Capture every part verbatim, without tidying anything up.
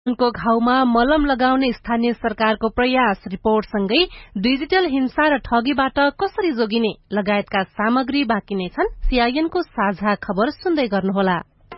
उनको घाउमा मलम लगाउने स्थानीय सरकारको प्रयास रिपोर्टसँगै डिजिटल हिंसा र ठगीबाट कसरी जोगिने लगायतका सामग्री बाँकी नै छन्। सीआईएनको साझा खबर सुन्दै गर्नुहोला।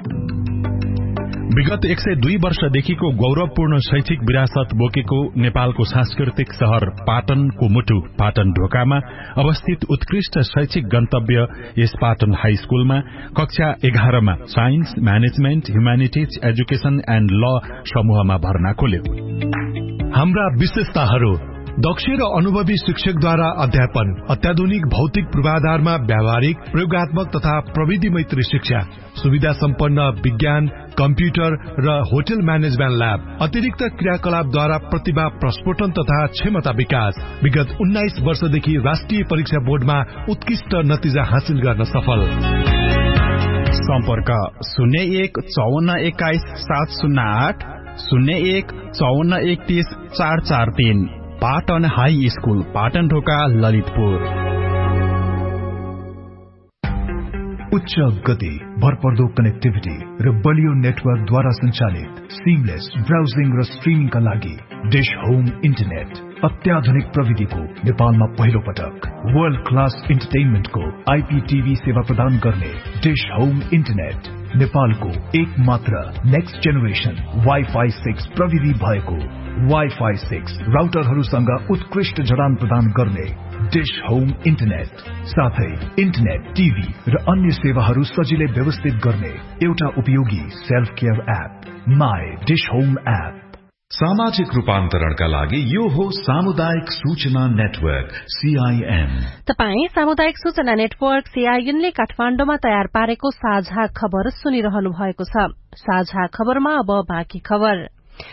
विगत एक सय दुई वर्षदेखिको गौरवपूर्ण शैक्षिक विरासत बोकेको नेपालको सांस्कृतिक शहर पाटनको मुटु पाटन ढोकामा अवस्थित उत्कृष्ट शैक्षिक गन्तव्य यस पाटन हाई स्कूलमा कक्षा एघारमा science management humanities education and ल समूहमा भर्ना खोल्यो। हाम्रा विशेषताहरू: दक्ष र अनुभवी शिक्षकद्वारा अध्यापन, अत्याधुनिक भौतिक पूर्वाधारमा व्यावहारिक प्रयोगात्मक तथा प्रविधि मैत्री शिक्षा, सुविधा सम्पन्न विज्ञान, कम्प्युटर र होटल म्यानेजमेन्ट ल्याब, अतिरिक्त क्रियाकलापद्वारा प्रतिभा प्रस्फोटन तथा क्षमता विकास। विगत उन्नाइस वर्षदेखि राष्ट्रिय परीक्षा बोर्डमा उत्कृष्ट नतिजा हासिल गर्न सफल। सम्पर्क शून्य एक चौवन्न एक्काइस सात शून्य आठ शून्य एक चौवन्न एकतीस चार चार तीन। पाटन हाई स्कूल, पाटन ढोका, ललितपुर। उच्च गति, भरपर्दो कनेक्टिभिटी र बलियो नेटवर्कद्वारा सञ्चालित सिमलेस ब्राउजिङ र स्ट्रिमिङका लागि डिश होम इन्टरनेट अत्याधुनिक प्रविधिको नेपालमा पहिलो पटक वर्ल्ड क्लास इन्टरटेनमेन्टको आइपीटीभी सेवा प्रदान गर्ने डिश होम इन्टरनेट नेपालको एक मात्र नेक्स्ट जेनेरेसन वाइफाई सिक्स प्रविधि भएको वाइफाई सिक्स राउटरहरूसँग उत्कृष्ट जडान प्रदान गर्ने डिश होम इन्टरनेट साथै इन्टरनेट, टिभी र अन्य सेवाहरू सजिलै व्यवस्थित गर्ने एउटा उपयोगी self care app my dish home app. सामाजिक रूपान्तरणका लागि यो हो सामुदायिक सूचना नेटवर्क सीआईएन। तपाई सामुदायिक सूचना नेटवर्क सीआईएनले काठमाडौँमा तयार पारेको साझा खबर सुनिरहनु भएको छ। साझा खबरमा अब बाँकी खबर।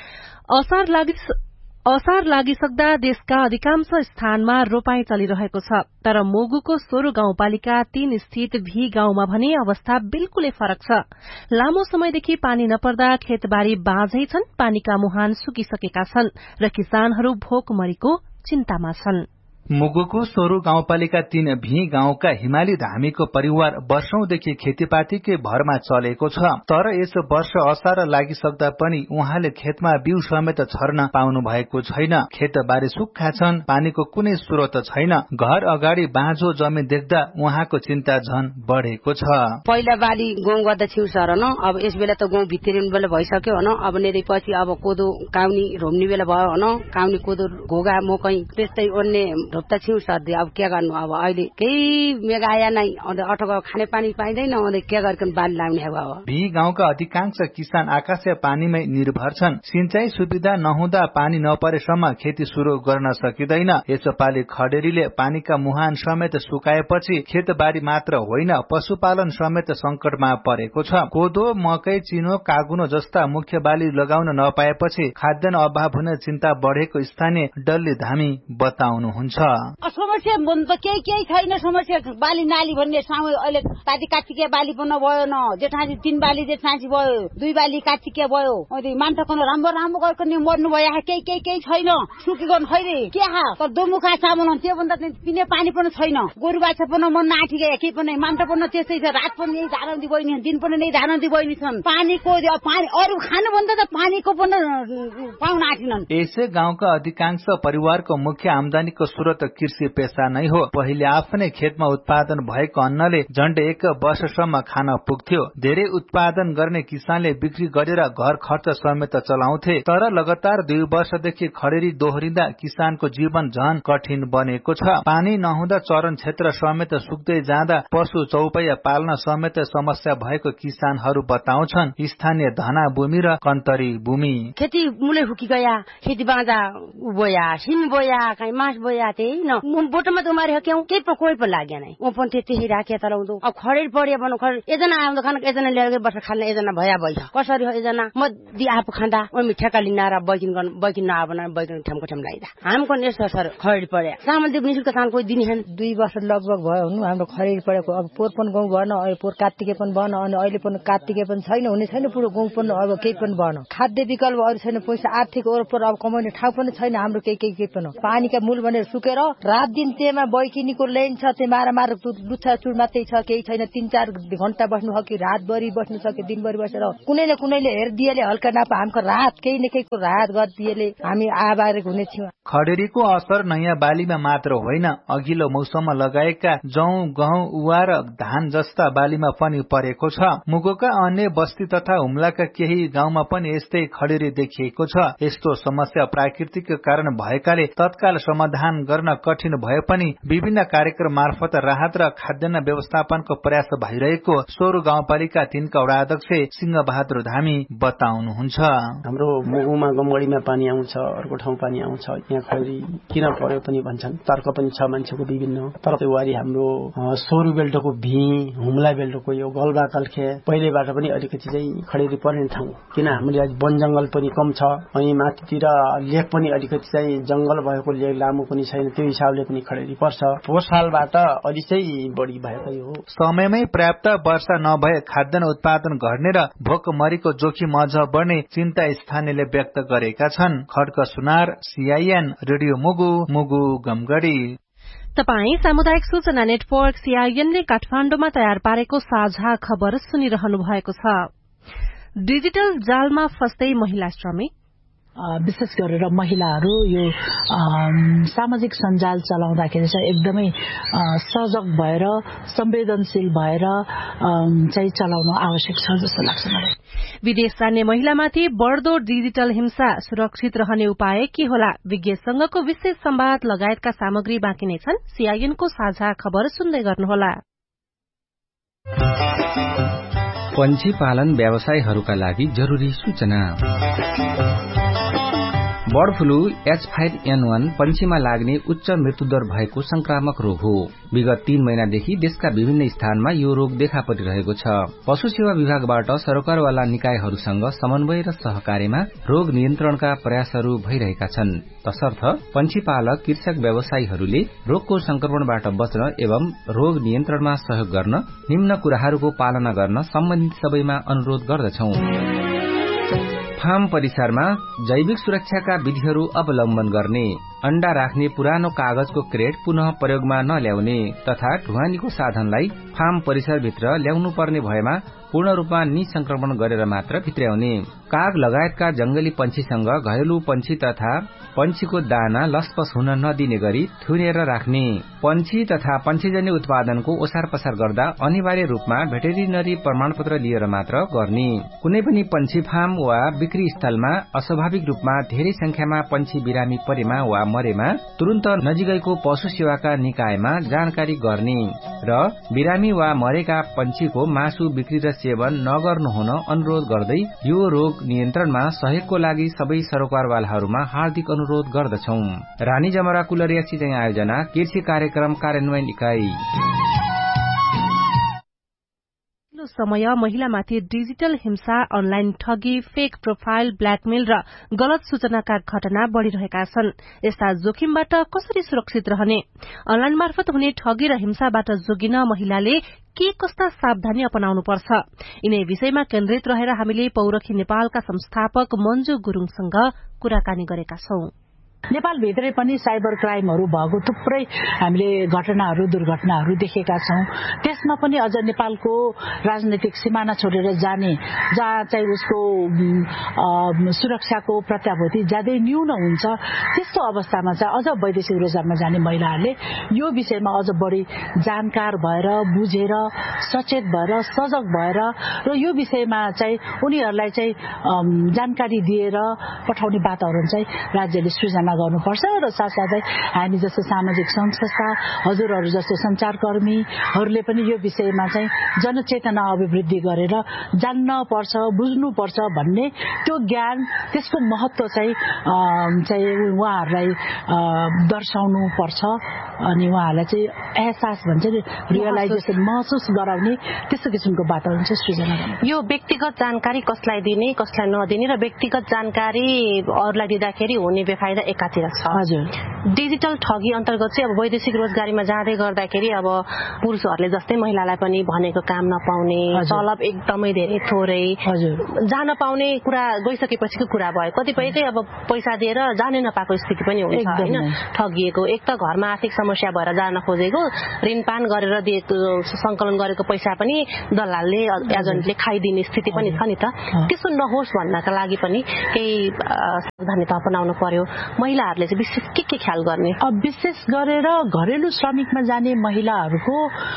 असार लागि असार लागिसक्दा देशका अधिकांश स्थानमा रोपाई चलिरहेको छ, तर मोगुको सोरो गाउँपालिका तीन स्थित भी गाउँमा भने अवस्था बिल्कुलै फरक छ। लामो समयदेखि पानी नपर्दा खेतबारी बाँझै छन्, पानीका मुहान सुकिसकेका छन् र किसानहरू भोकमरीको चिन्तामा छन्। मुगुको सोरो गाउँपालिका तीन भी गाउँका हिमाली धामीको परिवार वर्षौंदेखि खेतीपातीकै भरमा चलेको छ, तर यस वर्ष असार लागिसक्दा पनि उहाँले खेतमा बिउ समेत छर्न पाउनु भएको छैन। खेतबारी सुक्खा छन्, पानीको कुनै स्रोत छैन। घर अगाडि बाँझो जमिन देख्दा उहाँको चिन्ता झन बढेको छ। पहिला बाली गहुँ गर्दा छिउ सर न, अब यस बेला त गहुँ भित्रिनु बेला भइसक्यो न, अब नेरै पछि अब कोदो काउनी रोप्ने बेला भयो न, काउनी कोदो घोगा मकै त्यस्तै अन्य रोप्दा छिउ सर्दी। अब के गर्नु, अब अहिले केही मेघ आया नै अटको खाने पानी पाइँदैन, अनि के गरिकन बाली लाउने अब। भी गाउँका अधिकांश किसान आकाशीय पानीमै निर्भर छन्। सिंचाई सुविधा नहुँदा पानी नपरेसम्म खेती शुरू गर्न सकिँदैन। यसपालि खडेरीले पानीका मुहान समेत सुकाएपछि खेतबारी मात्र होइन पशुपालन समेत संकटमा परेको छ। कोदो मकै चिनो कागुनो जस्ता मुख्य बाली लगाउन नपाएपछि खाद्यान्न अभाव हुने चिन्ता बढेको स्थानीय डल्ली धामी बताउनुहुन्छ। समस्या त केही केही छैन, समस्या बाली नाली भन्ने साउ अहिले ताती काटिके बाली पनि भयो न, जेठाजी तीन बाली जेठाजी भयो, दुई बाली काटिके भयो, अनि मान्छेको राम्रो राम्रो गरिकन मर्नु भयो। केही केही केही छैन, सुकेको खैरे के हा तर दुमुखा चामल त्यो भन्दा पिने पानी पनि छैन। गोरु बाछा पनि मन आठिगे केही पनि मान्छे पनि त्यस्तै छ। रात पनि यही धानन्दी बहिनी, दिन पनि नै धानन्दी बहिनी छन्। पानीको पानी अरू खानु भन्दा त पानीको पनि पाउन आँटिनन्। यसै गाउँका अधिकांश परिवारको मुख्य आमदानीको स्रोत कृषि पेशा नै हो। पहिले आफ्नै खेतमा उत्पादन भएको अन्नले झण्डै एक वर्षसम्म खान पुग्थ्यो। धेरै उत्पादन गर्ने किसानले बिक्री गरेर घर खर्च समेत चलाउँथे, तर लगातार दुई वर्षदेखि खडेरी दोहोरिँदा किसानको जीवन झन कठिन बनेको छ। पानी नहुँदा चरण क्षेत्र समेत सुक्दै जाँदा पशु चौपैया पाल्न समेत समस्या भएको किसानहरू बताउँछन्। स्थानीय धना भूमि र कन्तरी भूमि खेती मुले हुकी गया, खेती बाँझा बोया, सिम बोया, कहीं मास बोया, त्यही न बोटमा त उमारे क्यों केही पर कोही पर लाग्यो नै ओ पनि त्यति राखे तलाउँदो। अब खडेर पढ्यो भने खडेर एजना आउँदो खाना एजना लिएर बस खाल्ने एजना भया भइछ। कसरी हो एजना म दि आफू खाँदा ओमी ठेका लिनार बैकिन गर्न बैकिन नआबना बैकिन ठमको ठम लाइदा हमको नेस सर खडेर पढ्या सामान दे निशुल्क खान कोही दिने हैन। दुई वर्ष लगभग भयो हुनु हाम्रो खडेर पढेको। अब पोर पनि गाउँ भएन, अहिले पोर कात्तिके पनि भएन, अनि अहिले पनि कात्तिके पनि छैन, हुने छैन पुरो गाउँ पनि अब केही पनि भएन। खाद्य विकल्प अरू छैन, पैसा आर्थिक ओरपर अब कमाउने ठाउँ पनि छैन हाम्रो केही केही केही पनि। पानीका मूल भनेर सुके बोकेर रात दिन त्यहाँ बैकिनीको लेन छ, त्यो मारामार लुच्छा चुड मात्रै छ, केही छैन। तीन चार घण्टा बस्नु सक्यो, रातभरि बस्नु सक्यो, दिनभरि बसेर कुनैले कुनैले हेरिदिएले हल्का नापा हाम्रो रात केही न केहीको रात गरिदिएले हामी आभारी हुने थियौँ। खडेरीको असर नयाँ बालीमा मात्र होइन, अघिल्लो मौसममा लगाएका जौं गहुँ उवा र धान जस्ता बालीमा पनि परेको छ। मुगुका अन्य बस्ती तथा हुम्लाका केही गाउँमा पनि यस्तै खडेरी देखिएको छ। यस्तो समस्या प्राकृतिक कारण भएकाले तत्काल समाधान गर्न कठिन भए पनि विभिन्न कार्यक्रम मार्फत राहत र खाद्यान्न व्यवस्थापनको प्रयास भइरहेको सोरु गाउँपालिका तीनका वडा अध्यक्ष सिंह बहादुर धामी बताउनुहुन्छ। हाम्रो मुगुमा गमगढीमा पानी आउँछ, अर्को ठाउँ पानी आउँछ, यहाँ खडेरी किन पर्यो पनि भन्छन्। तर्क पनि छ मान्छेको विभिन्न, तर त्यो वारी हाम्रो सोरु बेल्टको भी हुम्ला बेल्टको यो गलबा कल्खे पहिलेबाट पनि अलिकति चाहिँ खडेरी पर्ने ठाउँ, किन हामीले वन जंगल पनि कम छ, अनि माथितिर लेक पनि अलिकति चाहिँ जंगल भएको लेक लामो पनि छैन, त्यो हिसाबले पनि खडेरी पर्छ। पोहोर सालबाट अलि चाहिँ बढी भएको हो। समयमै पर्याप्त वर्षा नभए खाद्यान्न उत्पादन घट्ने र भोकमरीको जोखिम अझ बढ्ने चिन्ता स्थानीयले व्यक्त गरेका छन्। खड्क सुनार, सीआईएन रेडियो मुगु, मुगु गमगढी। तपाई सामुदायिक सूचना नेटवर्क सीआईएनले काठमाडौँमा तयार पारेको साझा खबर सुनिरहनु भएको छ। डिजिटल जालमा फस्दै महिला श्रमिक, विशेष गरेर महिलाहरू यो सामाजिक सञ्जाल चलाउँदाखेरि चाहिँ एकदमै सजग भएर संवेदनशील भएर चाहिँ चलाउन आवश्यक छ जस्तो लाग्छ मलाई। विदेश जाने महिलामाथि बढ्दो डिजिटल हिंसा, सुरक्षित रहने उपाय के होला, विज्ञसँगको विशेष संवाद लगायतका सामग्री बाँकी नै छन्। सीआईएनको साझा खबर सुन्दै गर्नुहोला। पन्छी पालन व्यवसायहरूका लागि जरुरी सूचना। Bird flu H five an वन पन्छीमा लाग्ने उच्च मृत्युदर भएको संक्रामक रोग हो। विगत तीन महिनादेखि देशका विभिन्न स्थानमा यो रोग देखा परिरहेको छ। पशु सेवा विभागबाट सरकारवाला निकायहरूसँग समन्वय र सहकार्यमा रोग नियन्त्रणका प्रयासहरू भइरहेका छन्। तसर्थ पन्छी पालक कृषक व्यवसायीहरूले रोगको संक्रमणबाट बच्न एवं रोग नियन्त्रणमा सहयोग गर्न निम्न कुराहरूको पालना गर्न सम्बन्धित सबैमा अनुरोध गर्दछौं। फार्म परिसरमा जैविक सुरक्षाका विधिहरू अवलम्बन गर्ने, अण्डा राख्ने पुरानो कागजको क्रेट पुनः प्रयोगमा नल्याउने तथा ढुवानीको साधनलाई फार्म परिसरभित्र ल्याउनु पर्ने भएमा पूर्ण रूपमा निसंक्रमण गरेर मात्र भित्र्याउने, काग लगायतका जंगली पंक्षीसँग घरेलु पंक्षी तथा पंक्षीको दाना लसपस हुन नदिने गरी थुनेर राख्ने, पंक्षी तथा पंक्षीजन्य उत्पादनको ओसार पसार गर्दा अनिवार्य रूपमा भेटेरिनरी प्रमाणपत्र लिएर मात्र गर्ने, कुनै पनि पंक्षी फार्म वा बिक्री स्थलमा अस्वाभाविक रूपमा धेरै संख्यामा पंक्षी बिरामी परेमा वा मरेमा तुरन्त नजिकैको पशु सेवाका निकायमा जानकारी गर्ने र बिरामी वा मरेका पंक्षीको मासु बिक्री र सेवन नगर्नु हुन अनुरोध गर्दै यो रोग नियन्त्रणमा सहयोगको लागि सबै सरोकारवालाहरूमा हार्दिक अनुरोध गर्दछौं। रानी जमरा कुलरिया सिंचाई आयोजना कृषि कार्यक्रम कार्यान्वयन इकाई। समय महिलामाथि डिजिटल हिंसा, अनलाइन ठगी, फेक प्रोफाइल, ब्ल्याकमेल र गलत सूचनाका घटना बढ़िरहेका छन्। यस्ता जोखिमबाट कसरी सुरक्षित रहने, अनलाइन मार्फत हुने ठगी र हिंसाबाट जोगिन महिलाले के कस्ता सावधानी अपनाउनु पर्छ, यिनै विषयमा केन्द्रित रहेर हामीले पौरखी नेपालका संस्थापक मञ्जु गुरुङसँग कुराकानी गरेका छौं। नेपालभित्रै पनि साइबर क्राइमहरू भएको थुप्रै हामीले घटनाहरू दुर्घटनाहरू देखेका छौं। त्यसमा पनि अझ नेपालको राजनैतिक सिमाना छोडेर जाने, जहाँ चाहिँ उसको सुरक्षाको प्रत्याभूति ज्यादै न्यून हुन्छ, त्यस्तो अवस्थामा चाहिँ अझ वैदेशिक रोजगारमा जाने महिलाहरूले यो विषयमा अझ बढी जानकार भएर, बुझेर, सचेत भएर, सजग भएर र यो विषयमा चाहिँ उनीहरूलाई चाहिँ जानकारी दिएर पठाउने वातावरण चाहिँ राज्यले सृजना गर्नुपर्छ र साथसाथै हामी जस्तो सामाजिक संघ संस्था, हजुरहरू जस्तो संचारकर्मीहरूले पनि यो विषयमा चाहिँ जनचेतना अभिवृद्धि गरेर जान्न पर्छ, बुझ्नु पर्छ भन्ने त्यो ज्ञान, त्यसको महत्व चाहिँ चाहिँ उहाँहरूलाई दर्शाउनु पर्छ अनि उहाँहरूलाई चाहिँ एहसास भन्छ नि, रियलाइजेसन महसुस गराउने त्यस्तो किसिमको वातावरण चाहिँ सृजना गर्नु। यो व्यक्तिगत जानकारी कसलाई दिने, कसलाई नदिने र व्यक्तिगत जानकारी अरूलाई दिँदाखेरि हुने बेफाइदा एक एकातिर छ। हजुर, डिजिटल ठगी अन्तर्गत चाहिँ अब वैदेशिक रोजगारीमा जाँदै गर्दाखेरि अब पुरुषहरूले जस्तै महिलालाई पनि भनेको काम नपाउने, तलब एकदमै धेरै थोरै, जान पाउने कुरा गइसकेपछिको कुरा भयो। कतिपय चाहिँ अब पैसा दिएर जानै नपाएको स्थिति पनि हुन्छ हैन, ठगिएको। एक त घरमा आर्थिक समस्या भएर जान खोजेको, ऋणपान गरेर दिएको संकलन गरेको पैसा पनि दलालले एजेन्टले खाइदिने स्थिति पनि छ नि त। त्यसो नहोस् भन्नका लागि पनि केही सावधानीता अपनाउनु पर्यो। महिलाहरूले चाहिँ विशेष के के ख्याल गर्ने? अब विशेष गरेर घरेलु श्रमिकमा जाने महिलाहरूको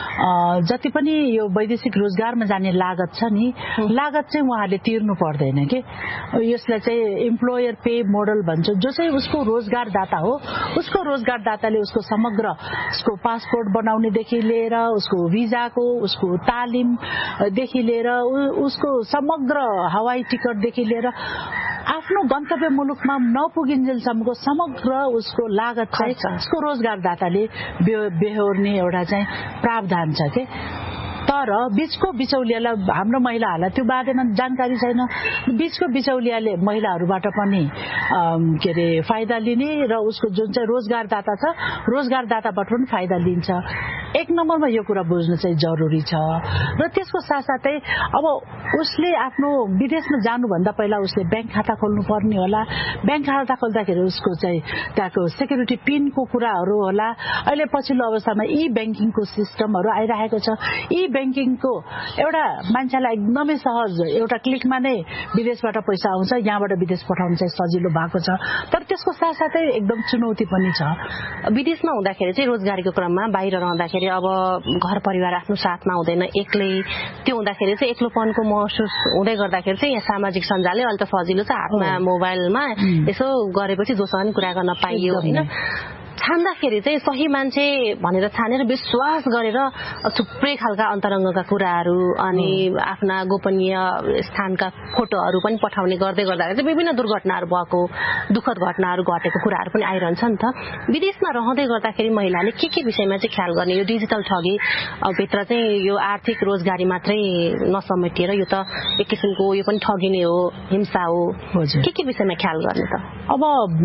जति पनि यो वैदेशिक रोजगारमा जाने लागत छ नि, लागत चाहिँ उहाँहरूले तिर्नु पर्दैन के। यसलाई चाहिँ इम्प्लोयर पे मोडल भन्छ, जो चाहिँ उसको रोजगारदाता हो, उसको रोजगारदाताले उसको समग्र उसको पासपोर्ट बनाउनेदेखि लिएर उसको भिजाको, उसको तालिमदेखि लिएर उसको समग्र हवाई टिकटदेखि लिएर आफ्नो गन्तव्य मुलुकमा नपुगिन्जेलसम्मको समग्र उसको लागत चाहिँ उसको रोजगारदाताले बेहोर्ने एउटा चाहिँ प्रावधान छ के। तर बीचको बिचौलियालाई हाम्रो महिलाहरूलाई त्यो बारेमा जानकारी छैन। बीचको बिचौलियाले महिलाहरूबाट पनि के अरे फाइदा लिने र उसको जुन चाहिँ रोजगारदाता छ रोजगारदाताबाट पनि फाइदा लिन्छ। एक नम्बरमा यो कुरा बुझ्नु चाहिँ जरुरी छ। र त्यसको साथसाथै अब उसले आफ्नो विदेशमा जानुभन्दा पहिला उसले ब्याङ्क खाता खोल्नु पर्ने होला। ब्याङ्क खाता खोल्दाखेरि उसको चाहिँ त्यहाँको सेक्युरिटी पिनको कुराहरू होला। अहिले पछिल्लो अवस्थामा ई ब्याङ्किङको सिस्टमहरू आइरहेको छ। ई ब्याङ्किङको एउटा मान्छेलाई एकदमै सहज, एउटा क्लिकमा नै विदेशबाट पैसा आउँछ, यहाँबाट विदेश पठाउनु चाहिँ सजिलो भएको छ। तर त्यसको साथसाथै एकदम चुनौती पनि छ। विदेशमा हुँदाखेरि चाहिँ रोजगारीको क्रममा बाहिर रहँदाखेरि अब घर परिवार आफ्नो साथमा हुँदैन, एक्लै, त्यो हुँदाखेरि चाहिँ एक्लोपनको महसुस हुँदै गर्दाखेरि चाहिँ यहाँ सामाजिक सञ्जालले अहिले त सजिलो छ, हातमा मोबाइलमा यसो गरेपछि जोसँग कुरा गर्न पाइयो होइन। छान्दाखेरि चाहिँ सही मान्छे भनेर छानेर विश्वास गरेर थुप्रै खालका अन्तरङ्गका कुराहरू अनि आफ्ना गोपनीय स्थानका फोटोहरू पनि पठाउने गर्दै गर्दाखेरि चाहिँ विभिन्न दुर्घटनाहरू भएको, दुःखद घटनाहरू घटेको कुराहरू पनि आइरहन्छ नि त। विदेशमा रहँदै गर्दाखेरि महिलाले के के विषयमा चाहिँ ख्याल गर्ने? यो डिजिटल ठगी भित्र चाहिँ यो आर्थिक रोजगारी मात्रै नसमेटिएर यो त एक किसिमको यो पनि ठगिने हो, हिंसा हो, के के विषयमा ख्याल गर्ने त? अब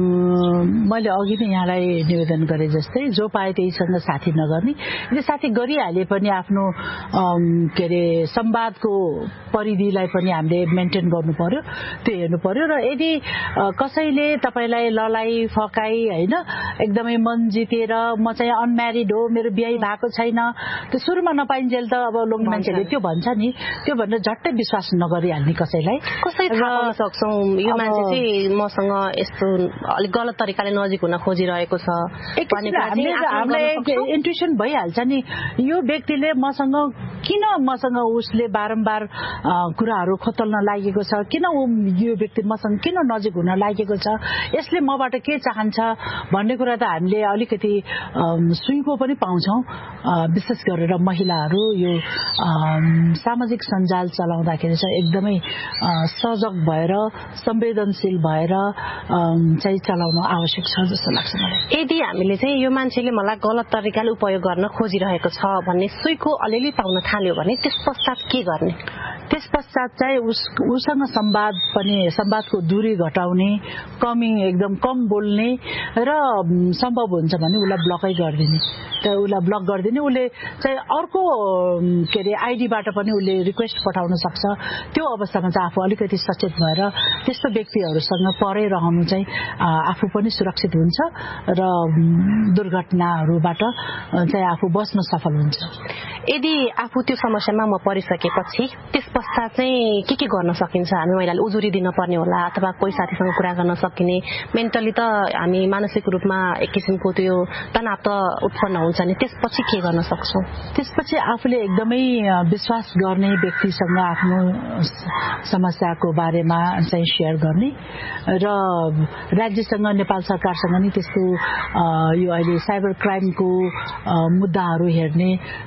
मैले अघि नै यहाँलाई निवेदन गरे जस्तै जो पाए त्यहीसँग साथी नगर्ने। यदि साथी गरिहाले पनि आफ्नो के अरे संवादको परिधिलाई पनि हामीले मेन्टेन गर्नु पर्यो, त्यो हेर्नु पर्यो। र यदि कसैले तपाईँलाई ललाई फकाई होइन एकदमै मन जितेर म चाहिँ अनम्यारिड हो, मेरो बिहे भएको छैन, त्यो सुरुमा नपाइन्जेल त अब लोग्ने मान्छेले त्यो भन्छ नि, त्यो भनेर झट्टै विश्वास नगरिहाल्ने कसैलाई। कसरी थाहा गर्न सक्छौँ यो मान्छे चाहिँ मसँग यस्तो अलिक गलत तरिकाले नजिक हुन खोजिरहेको छ? हामीलाई इन्ट्युसन भइहाल्छ नि, यो व्यक्तिले मसँग किन मसँग उसले बारम्बार कुराहरू खोतल्न लागेको छ, किन यो व्यक्ति मसँग किन नजिक हुन लागेको छ, यसले मबाट के चाहन्छ भन्ने कुरा त हामीले अलिकति सुइको पनि पाउँछौँ। विशेष गरेर महिलाहरू यो सामाजिक सञ्जाल चलाउँदाखेरि चाहिँ एकदमै सजग भएर संवेदनशील भएर चाहिँ चलाउनु आवश्यक छ जस्तो लाग्छ मलाई। यदि हामीले चाहिँ यो मान्छेले मलाई गलत तरिकाले उपयोग गर्न खोजिरहेको छ भन्ने सुइको अलिअलि पाउन थाल्यो भने त्यस पश्चात के गर्ने? त्यस पश्चात चाहिँ उस उसँग संवाद पनि संवादको दूरी घटाउने, कमी एकदम कम बोल्ने र सम्भव हुन्छ भने उसलाई ब्लकै गरिदिने। त उसलाई ब्लक गरिदिने, उसले चाहिँ अर्को के अरे आइडीबाट पनि उसले रिक्वेस्ट पठाउन सक्छ। त्यो अवस्थामा चाहिँ आफू अलिकति सचेत भएर त्यस्तो व्यक्तिहरूसँग परै रहनु चाहिँ आफू पनि सुरक्षित हुन्छ र दुर्घटनाहरूबाट चाहिँ आफू बस्न सफल हुन्छ। यदि आफू त्यो समस्यामा म परिसकेपछि त्यस पश्चात चाहिँ के के गर्न सकिन्छ? हामी महिलाले उजुरी दिन पर्ने होला अथवा कोही साथीसँग कुरा गर्न सकिने? मेन्टली त हामी मानसिक रूपमा एक किसिमको त्यो तनाव त उत्पन्न हुन्छ नि, त्यसपछि के गर्न सक्छौँ? त्यसपछि आफूले एकदमै विश्वास गर्ने व्यक्तिसँग आफ्नो समस्याको बारेमा चाहिँ सेयर गर्ने र राज्यसँग, नेपाल सरकारसँग नि त्यस्तो यो अहिले साइबर क्राइमको मुद्दाहरू हेर्ने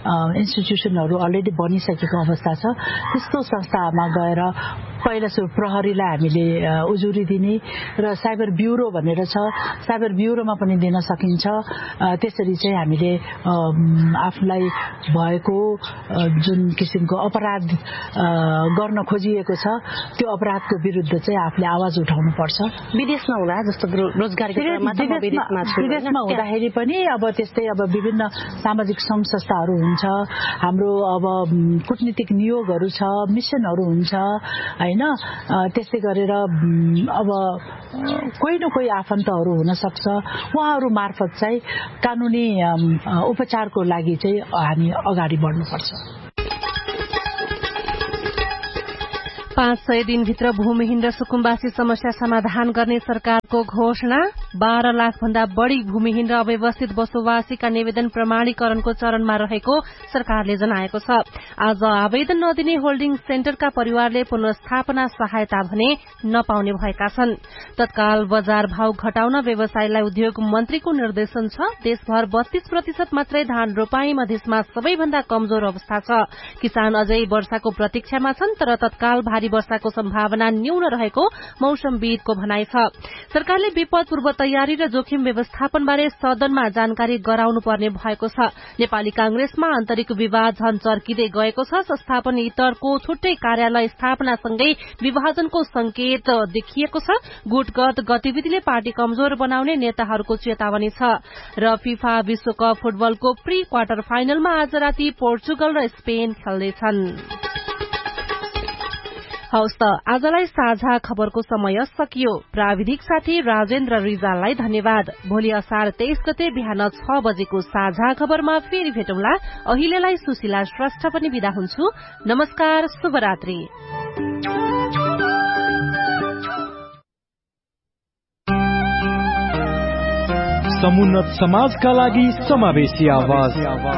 इन्स्टिट्युसनहरू अलरेडी बनिसकेको अवस्था छ त्यस्तो संस्थामा गएर पहिला सुरु प्रहरीलाई हामीले उजुरी दिने र साइबर ब्युरो भनेर छ साइबर ब्युरोमा पनि दिन सकिन्छ त्यसरी चाहिँ हामीले आफूलाई भएको जुन किसिमको अपराध गर्न खोजिएको छ त्यो अपराधको विरुद्ध चाहिँ आफूले आवाज उठाउनु पर्छ विदेशमा हुँदा जस्तो रोजगारीको क्रममा त विदेशमा छु विदेशमा हुँदाखेरि पनि अब त्यस्तै अब विभिन्न सामाजिक संघ संस्थाहरू हुन्छ हाम्रो अब कूटनीतिक नियोगहरू छ मिसनहरू हुन्छ हैन त्यसै गरेर अब कोही न कोही आफन्तहरू हुन सक्छ उहाँहरू मार्फत चाहिँ कानुनी उपचारको लागि चाहिँ हामी अगाडि बढ्नुपर्छ पाँच सय दिनभित्र भूमिहीन र सुकुम्बासी समस्या समाधान गर्ने सरकारको घोषणा बाह्र लाख भन्दा बढ़ी भूमिहीन र अव्यवस्थित बसोबासीका निवेदन प्रमाणीकरणको चरणमा रहेको सरकारले जनाएको छ आज आवेदन नदिने होल्डिङ सेन्टरका परिवारले पुनर्स्थापना सहायता भने नपाउने भएका छन् तत्काल बजार भाव घटाउन व्यवसायीलाई उद्योग मन्त्रीको निर्देशन छ देशभर बत्तीस प्रतिशत मात्रै धान रोपाई मधेसमा सबैभन्दा कमजोर अवस्था छ किसान अझै वर्षाको प्रतीक्षामा छन् तर तत्काल भारी वर्षाको सम्भावना न्यून रहेको मौसमविदको भनाइ छ सरकारले विपद पूर्व तयारी र जोखिम व्यवस्थापनबारे सदनमा जानकारी गराउनु पर्ने भएको छ नेपाली कांग्रेसमा आन्तरिक विवाद झन चर्किँदै गएको छ संस्थापन इतरको छुट्टै कार्यालय स्थापनासँगै विभाजनको संकेत देखिएको छ गुटगत गतिविधिले पार्टी कमजोर बनाउने नेताहरूको चेतावनी छ र फिफा विश्वकप फुटबलको प्री क्वार्टर फाइनलमा आज राति पोर्चुगल र स्पेन खेल्दैछन् हवस् त आजलाई साझा खबरको समय सकियो प्राविधिक साथी राजेन्द्र रिजाललाई धन्यवाद भोलि असार तेइस गते बिहान छ बजेको साझा खबरमा फेरि भेटौँला अहिलेलाई सुशीला श्रेष्ठ पनि बिदा हुन्छु नमस्कार शुभरात्रि समुन्नत समाजका लागि समावेशी आवाज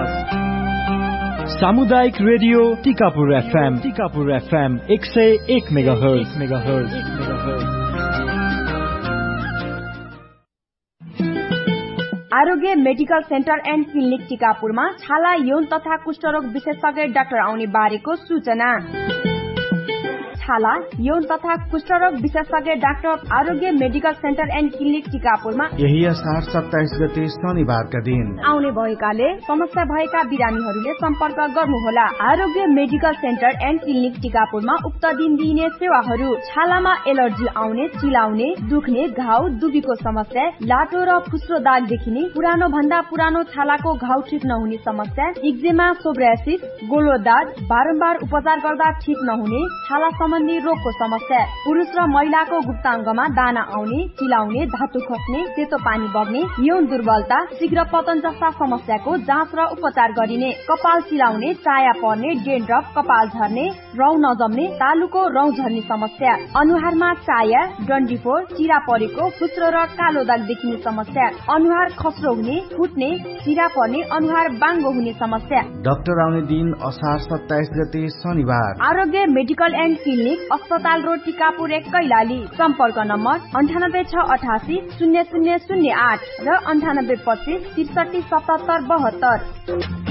सामुदायिक radio Tikapur FM Tikapur FM एक सय एक megahertz megahertz Aarogya medical centre and clinic टिकापुरमा छाला यौन तथा कुष्ठरोग विशेषज्ञ डाक्टर आउने बारेको सूचना छाला यौन तथा कुष्ठरोग विशेषज्ञ doctor Aarogya medical centre and clinic टिकापुरमा यही असार सत्ताइस गते शनिबारका दिन आउने भएकाले समस्या भएका बिरामीहरूले सम्पर्क गर्नुहोला आरोग्य मेडिकल सेन्टर एन्ड क्लिनिक टिकापुरमा उक्त दिन दिइने सेवाहरू छालामा एलर्जी आउने चिलाउने दुख्ने घाउ दुबीको समस्या लाटो र फुस्रो दाग देखिने पुरानो भन्दा पुरानो छालाको घाउ ठिक नहुने समस्या एक्जेमा सोब्रासिस गोलो दाग बारम्बार उपचार गर्दा ठिक नहुने छाला सम्बन्धी रोगको समस्या पुरुष र महिलाको गुप्ताङ्गमा दाना आउने चिलाउने धातु खस्ने सेतो पानी बग्ने यौन दुर्बलता शीघ्र पतन जस्ता समस्याको जाँच र उपचार गरिने कपाल चिलाउने चाया पर्ने डेन्ड्रफ कपाल झर्ने रौँ नजम्ने तालुको रौँ झर्ने समस्या अनुहारमा चाया डन्डीफोर चिरा परेको फुस्रो र कालो दाग देखिने समस्या अनुहार खस्रो हुने फुट्ने चिरा पर्ने अनुहार बाङ्गो हुने समस्या डाक्टर आउने दिन असार सत्ताइस गते शनिबार आरोग्य मेडिकल एन्ड क्लिनिक अस्पताल रोड टिकापुर एक कैलाली सम्पर्क नम्बर अन्ठानब्बे छ अठासी शून्य शून्य शून्य आठ र अन्ठानब्बे पच्चिस त्रिसठी सतहत्तर बहत्तर